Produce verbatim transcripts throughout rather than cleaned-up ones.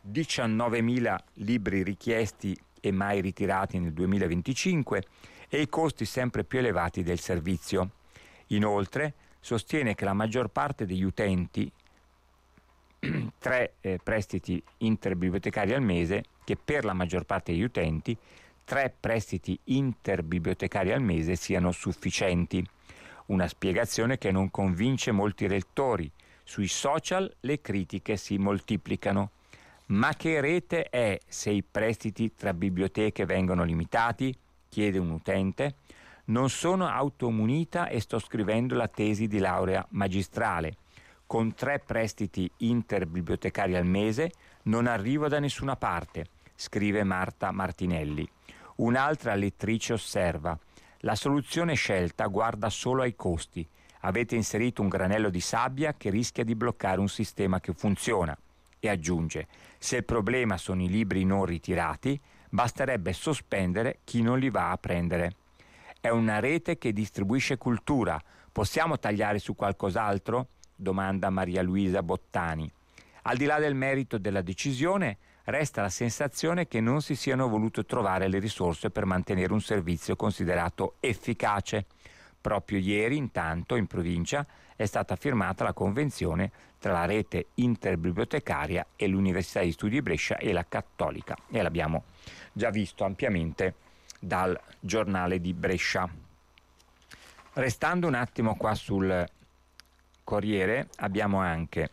diciannovemila libri richiesti e mai ritirati nel duemilaventicinque e i costi sempre più elevati del servizio. Inoltre sostiene che la maggior parte degli utenti, tre eh, prestiti interbibliotecari al mese, che per la maggior parte degli utenti tre prestiti interbibliotecari al mese siano sufficienti. Una spiegazione che non convince molti lettori. Sui social le critiche si moltiplicano. Ma che rete è se i prestiti tra biblioteche vengono limitati? Chiede un utente. Non sono automunita e sto scrivendo la tesi di laurea magistrale. Con tre prestiti interbibliotecari al mese non arrivo da nessuna parte, scrive Marta Martinelli. Un'altra lettrice osserva: la soluzione scelta guarda solo ai costi. Avete inserito un granello di sabbia che rischia di bloccare un sistema che funziona. E aggiunge: se il problema sono i libri non ritirati, basterebbe sospendere chi non li va a prendere. È una rete che distribuisce cultura. Possiamo tagliare su qualcos'altro? Domanda Maria Luisa Bottani. Al di là del merito della decisione, resta la sensazione che non si siano volute trovare le risorse per mantenere un servizio considerato efficace. Proprio ieri, intanto, in provincia è stata firmata la convenzione tra la rete interbibliotecaria e l'Università di Studi di Brescia e la Cattolica, e l'abbiamo già visto ampiamente dal giornale di Brescia. Restando un attimo qua sul Corriere, abbiamo anche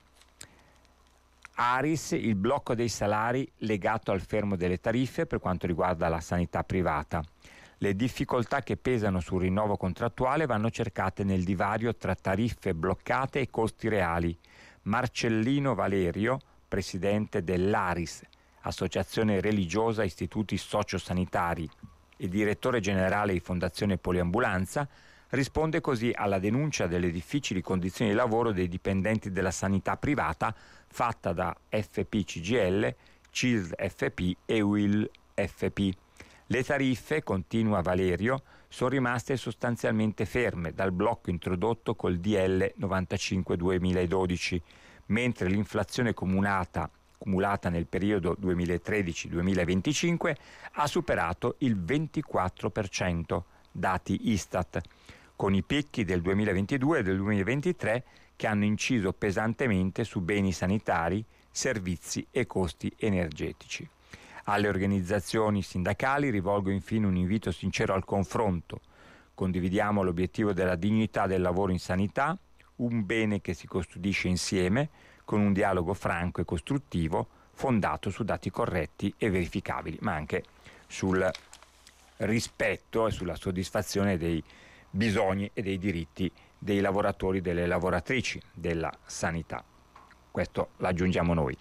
Aris, il blocco dei salari legato al fermo delle tariffe per quanto riguarda la sanità privata. Le difficoltà che pesano sul rinnovo contrattuale vanno cercate nel divario tra tariffe bloccate e costi reali. Marcellino Valerio, presidente dell'Aris, Associazione Religiosa Istituti Sociosanitari, e direttore generale di Fondazione Poliambulanza, risponde così alla denuncia delle difficili condizioni di lavoro dei dipendenti della sanità privata fatta da F P C G I L, C I S L F P e U I L F P. Le tariffe, continua Valerio, sono rimaste sostanzialmente ferme dal blocco introdotto col D L novantacinque duemiladodici, mentre l'inflazione cumulata, cumulata nel periodo duemilatredici duemilaventicinque ha superato il ventiquattro per cento, dati Istat, con i picchi del duemilaventidue e del duemilaventitré che hanno inciso pesantemente su beni sanitari, servizi e costi energetici. Alle organizzazioni sindacali rivolgo infine un invito sincero al confronto. Condividiamo l'obiettivo della dignità del lavoro in sanità, un bene che si custodisce insieme, con un dialogo franco e costruttivo, fondato su dati corretti e verificabili, ma anche sul rispetto e sulla soddisfazione dei bisogni e dei diritti dei lavoratori e delle lavoratrici della sanità. Questo l'aggiungiamo noi.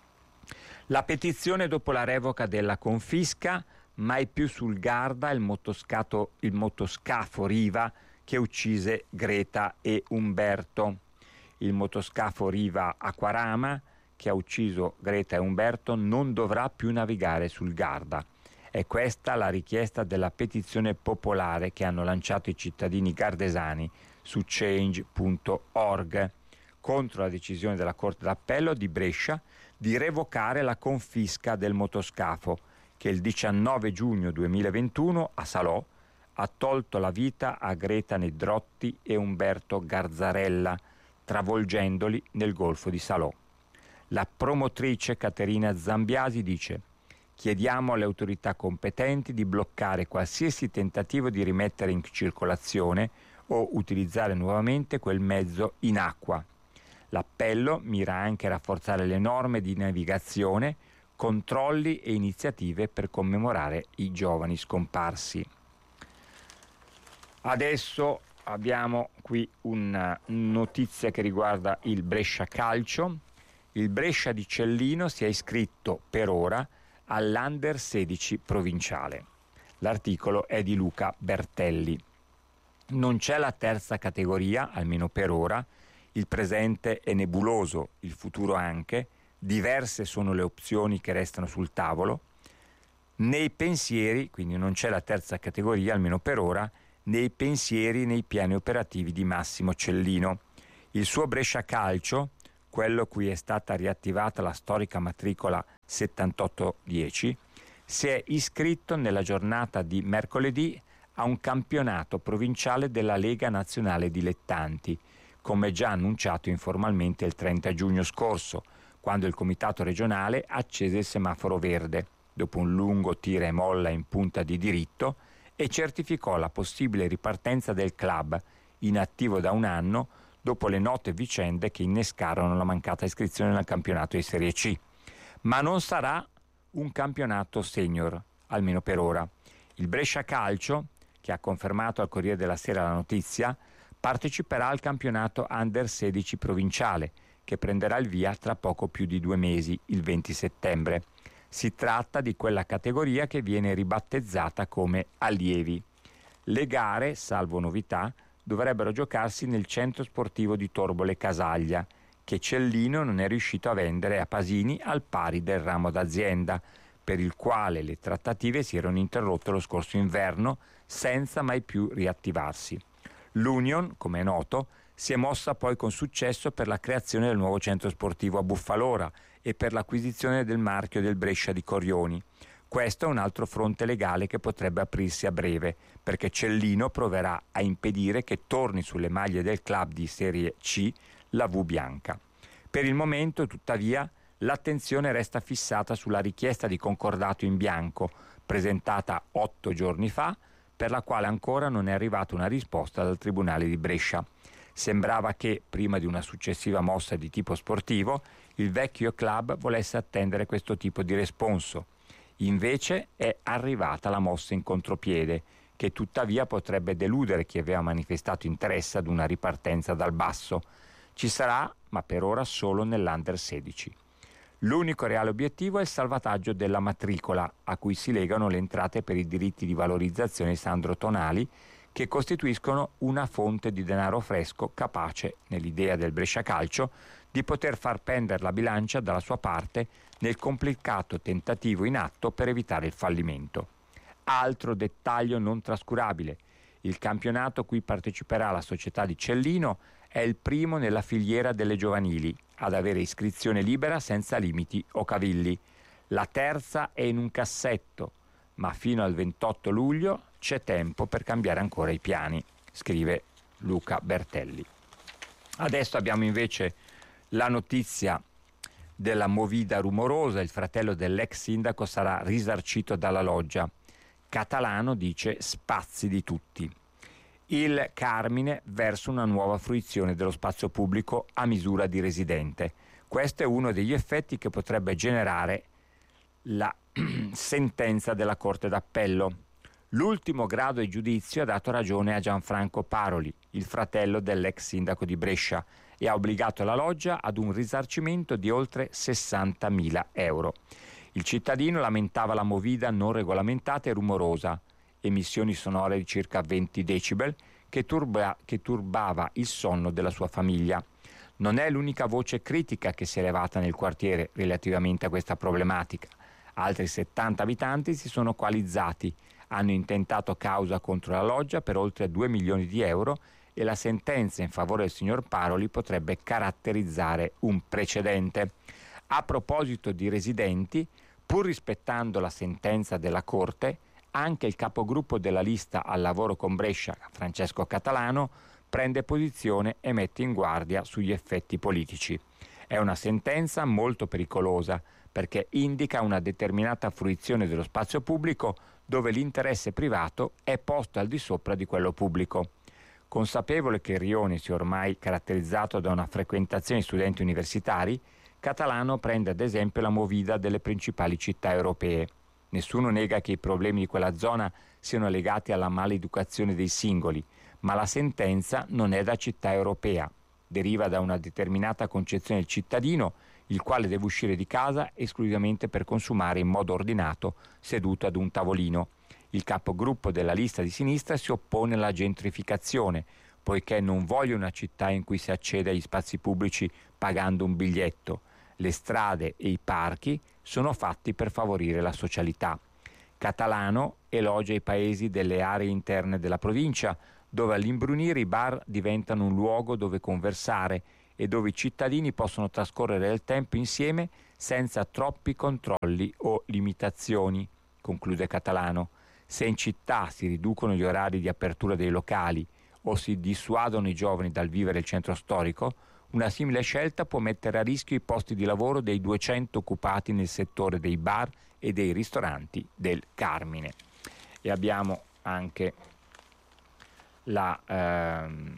La petizione dopo la revoca della confisca, mai più sul Garda il, motoscato, il motoscafo Riva che uccise Greta e Umberto. Il motoscafo Riva Aquarama che ha ucciso Greta e Umberto non dovrà più navigare sul Garda. È questa la richiesta della petizione popolare che hanno lanciato i cittadini gardesani su change punto org contro la decisione della Corte d'Appello di Brescia di revocare la confisca del motoscafo che il diciannove giugno duemilaventuno a Salò ha tolto la vita a Greta Nedrotti e Umberto Garzarella, travolgendoli nel Golfo di Salò. La promotrice Caterina Zambiasi dice: chiediamo alle autorità competenti di bloccare qualsiasi tentativo di rimettere in circolazione o utilizzare nuovamente quel mezzo in acqua. L'appello mira anche a rafforzare le norme di navigazione, controlli e iniziative per commemorare i giovani scomparsi. Adesso abbiamo qui una notizia che riguarda il Brescia Calcio. Il Brescia di Cellino si è iscritto per ora all'Under sedici provinciale. L'articolo è di Luca Bertelli. Non c'è la terza categoria, almeno per ora. Il presente è nebuloso, il futuro anche. Diverse sono le opzioni che restano sul tavolo. Nei pensieri, quindi non c'è la terza categoria, almeno per ora, nei pensieri e nei piani operativi di Massimo Cellino. Il suo Brescia Calcio, quello cui è stata riattivata la storica matricola settantotto dieci, si è iscritto nella giornata di mercoledì a un campionato provinciale della Lega Nazionale Dilettanti, come già annunciato informalmente il trenta giugno scorso, quando il comitato regionale accese il semaforo verde, dopo un lungo tira e molla in punta di diritto, e certificò la possibile ripartenza del club, inattivo da un anno, dopo le note vicende che innescarono la mancata iscrizione nel campionato di Serie C. Ma non sarà un campionato senior, almeno per ora. Il Brescia Calcio, che ha confermato al Corriere della Sera la notizia, parteciperà al campionato Under sedici provinciale, che prenderà il via tra poco più di due mesi, il venti settembre. Si tratta di quella categoria che viene ribattezzata come allievi. Le gare, salvo novità, dovrebbero giocarsi nel centro sportivo di Torbole Casaglia, che Cellino non è riuscito a vendere a Pasini al pari del ramo d'azienda, per il quale le trattative si erano interrotte lo scorso inverno senza mai più riattivarsi. L'Union, come è noto, si è mossa poi con successo per la creazione del nuovo centro sportivo a Buffalora e per l'acquisizione del marchio del Brescia di Corioni. Questo è un altro fronte legale che potrebbe aprirsi a breve, perché Cellino proverà a impedire che torni sulle maglie del club di Serie C la V bianca. Per il momento, tuttavia, l'attenzione resta fissata sulla richiesta di concordato in bianco, presentata otto giorni fa, per la quale ancora non è arrivata una risposta dal Tribunale di Brescia. Sembrava che, prima di una successiva mossa di tipo sportivo, il vecchio club volesse attendere questo tipo di responso. Invece è arrivata la mossa in contropiede, che tuttavia potrebbe deludere chi aveva manifestato interesse ad una ripartenza dal basso. Ci sarà, ma per ora solo nell'Under sedici. L'unico reale obiettivo è il salvataggio della matricola, a cui si legano le entrate per i diritti di valorizzazione Sandro Tonali, che costituiscono una fonte di denaro fresco capace, nell'idea del Brescia Calcio, di poter far pendere la bilancia dalla sua parte nel complicato tentativo in atto per evitare il fallimento. Altro dettaglio non trascurabile: il campionato a cui parteciperà la società di Cellino è il primo nella filiera delle giovanili ad avere iscrizione libera senza limiti o cavilli. La terza è in un cassetto, ma fino al ventotto luglio c'è tempo per cambiare ancora i piani, scrive Luca Bertelli. Adesso abbiamo invece la notizia della movida rumorosa: il fratello dell'ex sindaco sarà risarcito dalla loggia. Catalano dice spazi di tutti. Il Carmine verso una nuova fruizione dello spazio pubblico a misura di residente. Questo è uno degli effetti che potrebbe generare la sentenza della Corte d'Appello. L'ultimo grado di giudizio ha dato ragione a Gianfranco Paroli, il fratello dell'ex sindaco di Brescia, e ha obbligato la loggia ad un risarcimento di oltre sessantamila euro. Il cittadino lamentava la movida non regolamentata e rumorosa, emissioni sonore di circa venti decibel, che, turba, che turbava il sonno della sua famiglia. Non è l'unica voce critica che si è elevata nel quartiere relativamente a questa problematica. Altri settanta abitanti si sono coalizzati, hanno intentato causa contro la loggia per oltre due milioni di euro e la sentenza in favore del signor Paroli potrebbe caratterizzare un precedente. A proposito di residenti, pur rispettando la sentenza della Corte, anche il capogruppo della lista al lavoro con Brescia, Francesco Catalano, prende posizione e mette in guardia sugli effetti politici. È una sentenza molto pericolosa perché indica una determinata fruizione dello spazio pubblico dove l'interesse privato è posto al di sopra di quello pubblico. Consapevole che il rione sia ormai caratterizzato da una frequentazione di studenti universitari, Catalano prende ad esempio la movida delle principali città europee. Nessuno nega che i problemi di quella zona siano legati alla maleducazione dei singoli, ma la sentenza non è da città europea, deriva da una determinata concezione del cittadino, il quale deve uscire di casa esclusivamente per consumare in modo ordinato seduto ad un tavolino. Il capogruppo della lista di sinistra si oppone alla gentrificazione, poiché non voglio una città in cui si accede agli spazi pubblici pagando un biglietto. Le strade e i parchi sono fatti per favorire la socialità. Catalano elogia i paesi delle aree interne della provincia, dove all'imbrunire i bar diventano un luogo dove conversare e dove i cittadini possono trascorrere del tempo insieme senza troppi controlli o limitazioni, conclude Catalano. Se in città si riducono gli orari di apertura dei locali o si dissuadono i giovani dal vivere il centro storico, una simile scelta può mettere a rischio i posti di lavoro dei duecento occupati nel settore dei bar e dei ristoranti del Carmine. E abbiamo anche la, ehm,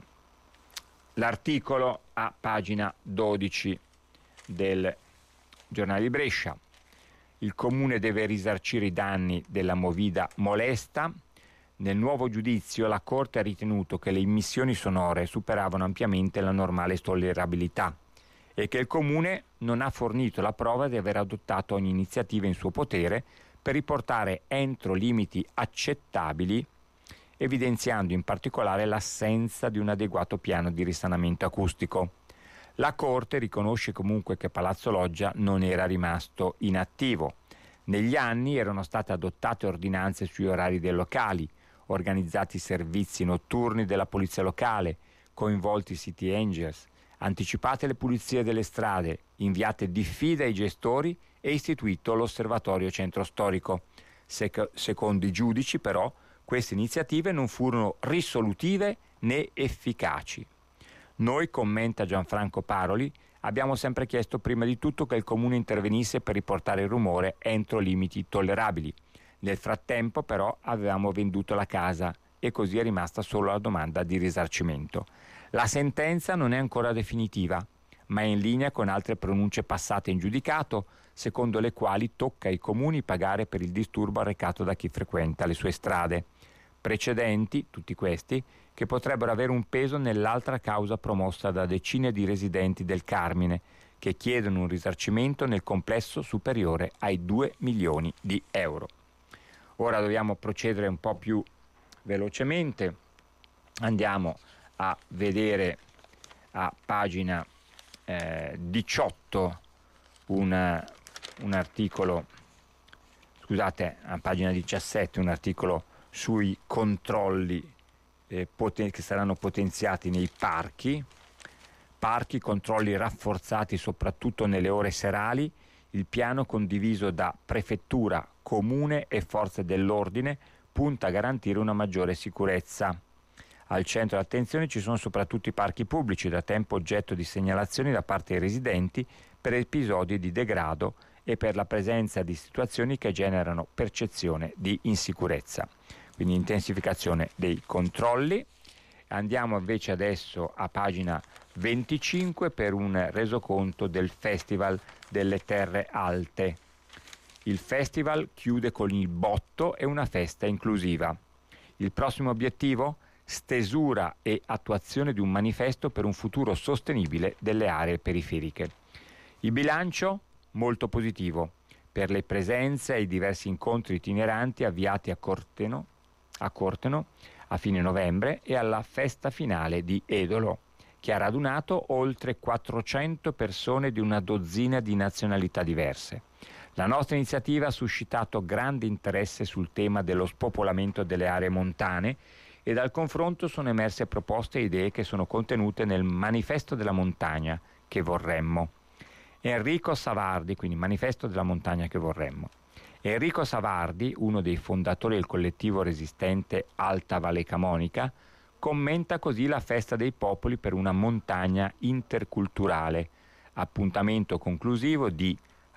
l'articolo a pagina dodici del Giornale di Brescia. Il comune deve risarcire i danni della movida molesta. Nel nuovo giudizio la Corte ha ritenuto che le immissioni sonore superavano ampiamente la normale tollerabilità e che il comune non ha fornito la prova di aver adottato ogni iniziativa in suo potere per riportare entro limiti accettabili, evidenziando in particolare l'assenza di un adeguato piano di risanamento acustico. La Corte riconosce comunque che Palazzo Loggia non era rimasto inattivo. Negli anni erano state adottate ordinanze sugli orari dei locali, organizzati servizi notturni della polizia locale, coinvolti City Angels, anticipate le pulizie delle strade, inviate diffide ai gestori e istituito l'osservatorio centro storico. Sec- secondo i giudici, però, queste iniziative non furono risolutive né efficaci. Noi, commenta Gianfranco Paroli, abbiamo sempre chiesto prima di tutto che il comune intervenisse per riportare il rumore entro limiti tollerabili. Nel frattempo, però, avevamo venduto la casa e così è rimasta solo la domanda di risarcimento. La sentenza non è ancora definitiva, ma è in linea con altre pronunce passate in giudicato, secondo le quali tocca ai comuni pagare per il disturbo arrecato da chi frequenta le sue strade. Precedenti, tutti questi, che potrebbero avere un peso nell'altra causa promossa da decine di residenti del Carmine, che chiedono un risarcimento nel complesso superiore ai due milioni di euro. Ora dobbiamo procedere un po' più velocemente. Andiamo a vedere a pagina eh, diciotto un, un articolo, scusate, a pagina diciassette un articolo sui controlli eh, poten- che saranno potenziati nei parchi. Parchi, controlli rafforzati soprattutto nelle ore serali, il piano condiviso da prefettura, comune e forze dell'ordine punta a garantire una maggiore sicurezza. Al centro dell'attenzione ci sono soprattutto i parchi pubblici, da tempo oggetto di segnalazioni da parte dei residenti per episodi di degrado e per la presenza di situazioni che generano percezione di insicurezza. Quindi intensificazione dei controlli. Andiamo invece adesso a pagina venticinque per un resoconto del Festival delle Terre Alte. Il festival chiude con il botto e una festa inclusiva. Il prossimo obiettivo? Stesura e attuazione di un manifesto per un futuro sostenibile delle aree periferiche. Il bilancio? Molto positivo per le presenze ai diversi incontri itineranti avviati a Corteno, a Corteno a fine novembre e alla festa finale di Edolo, che ha radunato oltre quattrocento persone di una dozzina di nazionalità diverse. La nostra iniziativa ha suscitato grande interesse sul tema dello spopolamento delle aree montane e dal confronto sono emerse proposte e idee che sono contenute nel Manifesto della Montagna che vorremmo. Enrico Savardi, quindi Manifesto della Montagna che vorremmo. Enrico Savardi, uno dei fondatori del collettivo resistente Alta Valle Camonica, commenta così la festa dei popoli per una montagna interculturale, appuntamento conclusivo di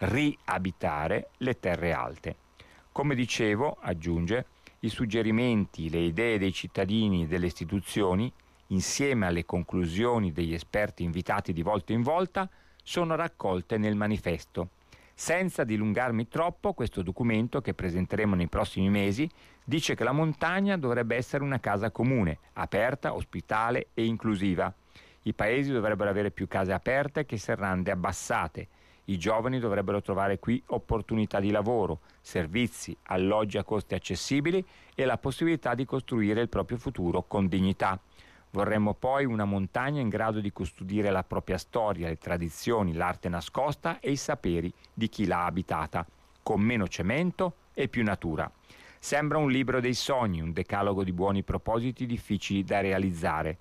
riabitare le terre alte. Come dicevo, aggiunge, i suggerimenti, le idee dei cittadini e delle istituzioni, insieme alle conclusioni degli esperti invitati di volta in volta, sono raccolte nel manifesto. Senza dilungarmi troppo, questo documento, che presenteremo nei prossimi mesi, dice che la montagna dovrebbe essere una casa comune, aperta, ospitale e inclusiva. I paesi dovrebbero avere più case aperte che serrande abbassate. I giovani dovrebbero trovare qui opportunità di lavoro, servizi, alloggi a costi accessibili e la possibilità di costruire il proprio futuro con dignità. Vorremmo poi una montagna in grado di custodire la propria storia, le tradizioni, l'arte nascosta e i saperi di chi l'ha abitata, con meno cemento e più natura. Sembra un libro dei sogni, un decalogo di buoni propositi difficili da realizzare.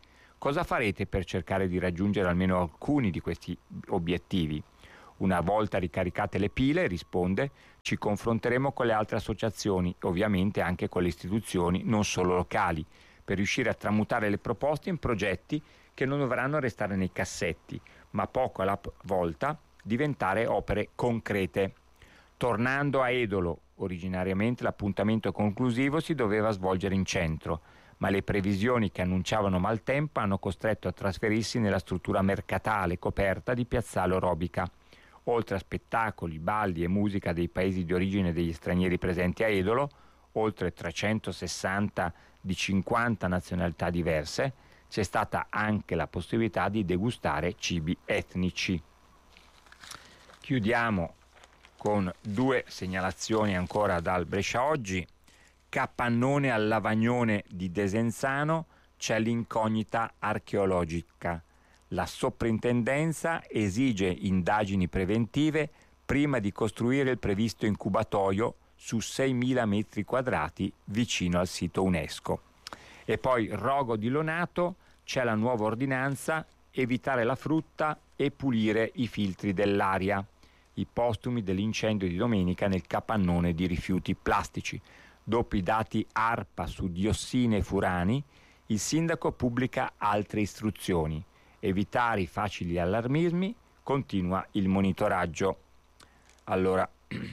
Cosa farete per cercare di raggiungere almeno alcuni di questi obiettivi? Una volta ricaricate le pile, risponde, ci confronteremo con le altre associazioni, ovviamente anche con le istituzioni, non solo locali, per riuscire a tramutare le proposte in progetti che non dovranno restare nei cassetti, ma poco alla volta diventare opere concrete. Tornando a Edolo, originariamente l'appuntamento conclusivo si doveva svolgere in centro, ma le previsioni che annunciavano maltempo hanno costretto a trasferirsi nella struttura mercatale coperta di Piazzale Orobica. Oltre a spettacoli, balli e musica dei paesi di origine degli stranieri presenti a Edolo, oltre trecentosessanta di cinquanta nazionalità diverse, c'è stata anche la possibilità di degustare cibi etnici. Chiudiamo con due segnalazioni ancora dal Brescia Oggi. Capannone al Lavagnone di Desenzano, c'è l'incognita archeologica. La soprintendenza esige indagini preventive prima di costruire il previsto incubatoio su seimila metri quadrati vicino al sito UNESCO. E poi Rogo di Lonato, c'è la nuova ordinanza, evitare la frutta e pulire i filtri dell'aria. I postumi dell'incendio di domenica nel capannone di rifiuti plastici. Dopo i dati ARPA su diossine e furani, il sindaco pubblica altre istruzioni. Evitare i facili allarmismi, continua il monitoraggio. Allora,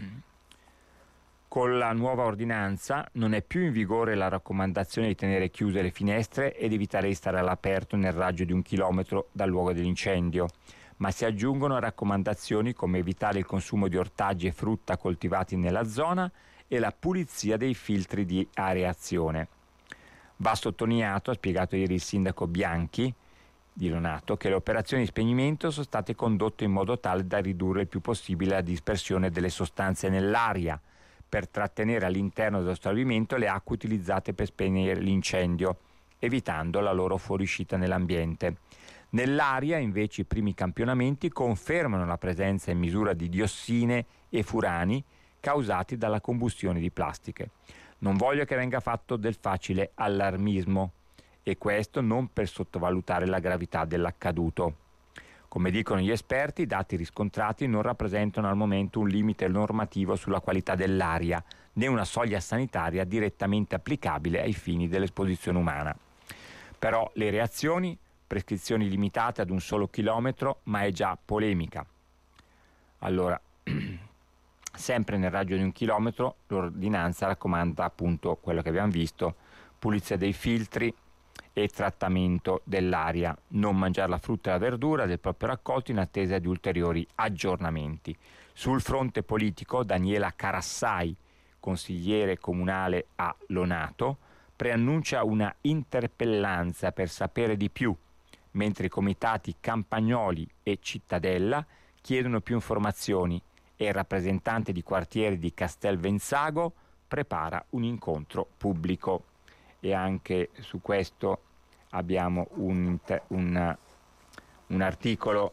con la nuova ordinanza non è più in vigore la raccomandazione di tenere chiuse le finestre ed evitare di stare all'aperto nel raggio di un chilometro dal luogo dell'incendio, ma si aggiungono raccomandazioni come evitare il consumo di ortaggi e frutta coltivati nella zona e la pulizia dei filtri di areazione. Va sottolineato, ha spiegato ieri il sindaco Bianchi di Lonato, che le operazioni di spegnimento sono state condotte in modo tale da ridurre il più possibile la dispersione delle sostanze nell'aria, per trattenere all'interno dello stabilimento le acque utilizzate per spegnere l'incendio, evitando la loro fuoriuscita nell'ambiente. Nell'aria, invece, i primi campionamenti confermano la presenza in misura di diossine e furani causati dalla combustione di plastiche. Non voglio che venga fatto del facile allarmismo, e questo non per sottovalutare la gravità dell'accaduto. Come dicono gli esperti, i dati riscontrati non rappresentano al momento un limite normativo sulla qualità dell'aria, né una soglia sanitaria direttamente applicabile ai fini dell'esposizione umana. Però le reazioni, prescrizioni limitate ad un solo chilometro, ma è già polemica. Allora, sempre nel raggio di un chilometro, l'ordinanza raccomanda appunto quello che abbiamo visto, pulizia dei filtri e trattamento dell'aria, non mangiare la frutta e la verdura del proprio raccolto in attesa di ulteriori aggiornamenti. Sul fronte politico, Daniela Carassai, consigliere comunale a Lonato, preannuncia una interpellanza per sapere di più, mentre i comitati Campagnoli e Cittadella chiedono più informazioni e il rappresentante di quartiere di Castelvenzago prepara un incontro pubblico. E anche su questo abbiamo un, un, un articolo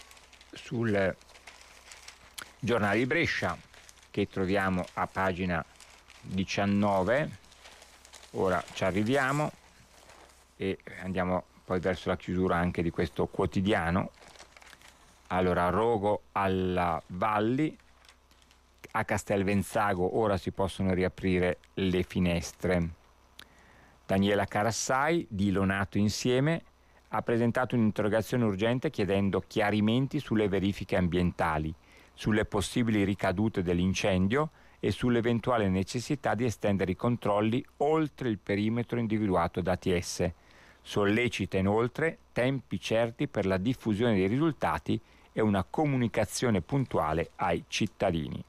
sul Giornale di Brescia che troviamo a pagina diciannove. Ora ci arriviamo e andiamo poi verso la chiusura anche di questo quotidiano. Allora, Rogo alla Valli, a Castelvenzago ora si possono riaprire le finestre. Daniela Carassai, di Lonato Insieme, ha presentato un'interrogazione urgente chiedendo chiarimenti sulle verifiche ambientali, sulle possibili ricadute dell'incendio e sull'eventuale necessità di estendere i controlli oltre il perimetro individuato da A T S. Sollecita inoltre tempi certi per la diffusione dei risultati e una comunicazione puntuale ai cittadini.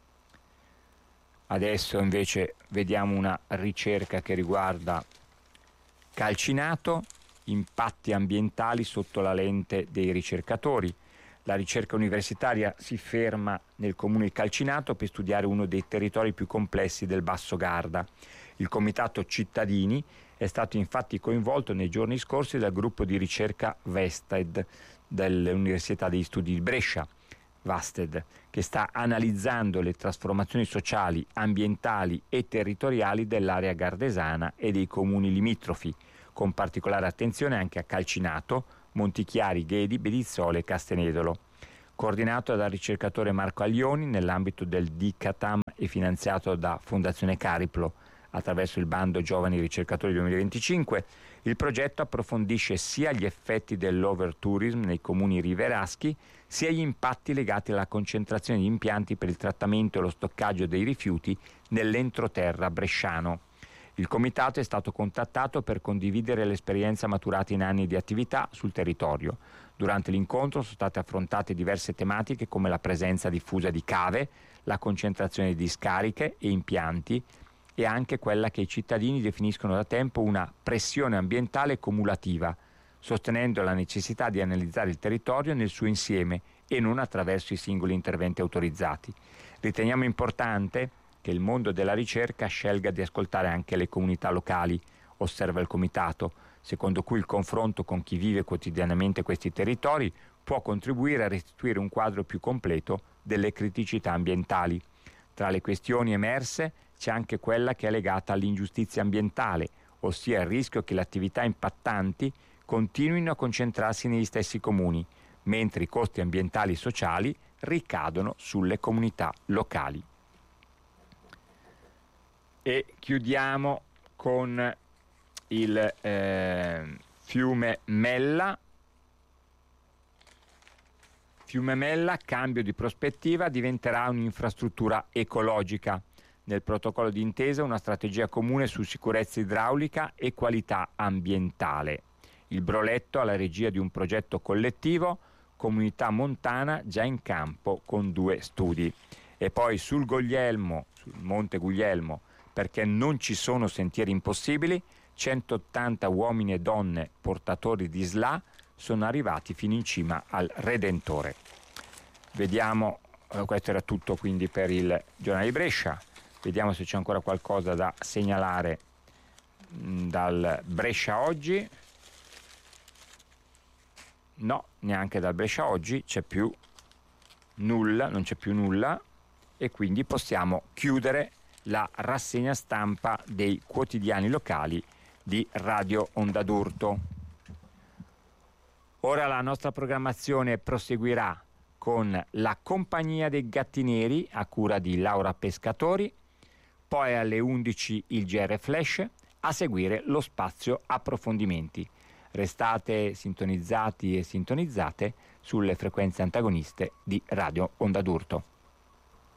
Adesso invece vediamo una ricerca che riguarda Calcinato, impatti ambientali sotto la lente dei ricercatori. La ricerca universitaria si ferma nel comune di Calcinato per studiare uno dei territori più complessi del Basso Garda. Il comitato Cittadini è stato infatti coinvolto nei giorni scorsi dal gruppo di ricerca Vested dell'Università degli Studi di Brescia, Vasted, che sta analizzando le trasformazioni sociali, ambientali e territoriali dell'area gardesana e dei comuni limitrofi, con particolare attenzione anche a Calcinato, Montichiari, Ghedi, Bedizzole e Castenedolo. Coordinato dal ricercatore Marco Aglioni nell'ambito del DICATAM e finanziato da Fondazione Cariplo attraverso il bando Giovani Ricercatori duemilaventicinque, il progetto approfondisce sia gli effetti dell'overtourism nei comuni rivieraschi, sia gli impatti legati alla concentrazione di impianti per il trattamento e lo stoccaggio dei rifiuti nell'entroterra bresciano. Il comitato è stato contattato per condividere l'esperienza maturata in anni di attività sul territorio. Durante l'incontro sono state affrontate diverse tematiche come la presenza diffusa di cave, la concentrazione di discariche e impianti e anche quella che i cittadini definiscono da tempo una pressione ambientale cumulativa, sostenendo la necessità di analizzare il territorio nel suo insieme e non attraverso i singoli interventi autorizzati. Riteniamo importante che il mondo della ricerca scelga di ascoltare anche le comunità locali, osserva il comitato, secondo cui il confronto con chi vive quotidianamente questi territori può contribuire a restituire un quadro più completo delle criticità ambientali. Tra le questioni emerse c'è anche quella che è legata all'ingiustizia ambientale, ossia il rischio che le attività impattanti continuino a concentrarsi negli stessi comuni, mentre i costi ambientali e sociali ricadono sulle comunità locali. E chiudiamo con il eh, fiume Mella. Fiume Mella, cambio di prospettiva, diventerà un'infrastruttura ecologica. Nel protocollo d'intesa una strategia comune su sicurezza idraulica e qualità ambientale. Il broletto alla regia di un progetto collettivo, Comunità Montana già in campo con due studi. E poi sul Guglielmo, sul Monte Guglielmo, perché non ci sono sentieri impossibili, centottanta uomini e donne portatori di S L A sono arrivati fino in cima al Redentore. Vediamo, eh, questo era tutto quindi per il giornale di Brescia. Vediamo se c'è ancora qualcosa da segnalare mh, dal Brescia Oggi. No, neanche dal Brescia Oggi c'è più nulla, non c'è più nulla e quindi possiamo chiudere la rassegna stampa dei quotidiani locali di Radio Onda d'Urto. Ora la nostra programmazione proseguirà con La Compagnia dei Gatti Neri a cura di Laura Pescatori, poi alle undici il G R Flash, a seguire lo spazio approfondimenti. Restate sintonizzati e sintonizzate sulle frequenze antagoniste di Radio Onda d'Urto.